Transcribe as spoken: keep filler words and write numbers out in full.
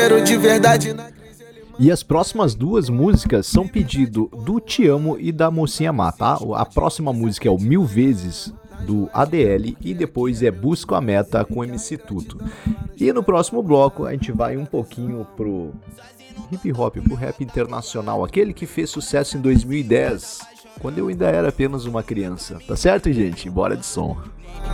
De verdade na... E as próximas duas músicas são pedido do Te Amo e da Mocinha Má, tá? A próxima música é o Mil Vezes, do A D L, e depois é Busco a Meta com M C Tuto. E no próximo bloco a gente vai um pouquinho pro hip hop, pro rap internacional, aquele que fez sucesso em dois mil e dez, quando eu ainda era apenas uma criança. Tá certo, gente? Bora de som.